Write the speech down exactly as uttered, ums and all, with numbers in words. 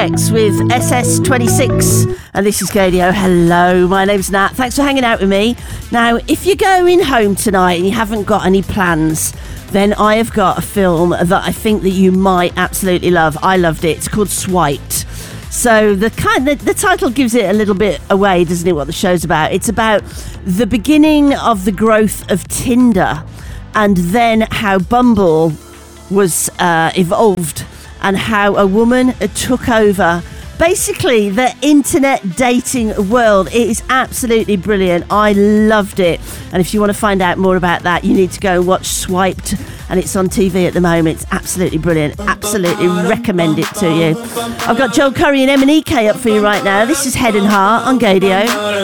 T-Rex with S S twenty-six, and this is Gadio. Hello, my name's Nat. Thanks for hanging out with me. Now, if you're going home tonight and you haven't got any plans, then I have got a film that I think that you might absolutely love. I loved it. It's called Swiped. So the kind the, the title gives it a little bit away, doesn't it, what the show's about? It's about the beginning of the growth of Tinder, and then how Bumble was uh, evolved, and how a woman took over basically the internet dating world. It is absolutely brilliant. I loved it. And if you want to find out more about that, you need to go and watch Swiped, and it's on T V at the moment. It's absolutely brilliant. Absolutely recommend it to you. I've got Joel Curry and M and E K up for you right now. This is Head and Heart on Gadio.